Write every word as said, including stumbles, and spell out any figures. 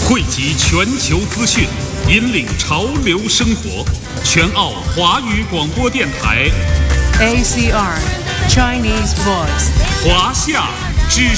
汇集全球资讯，引领潮流生活。全澳华语广播电台 A C R Chinese Voice 华夏之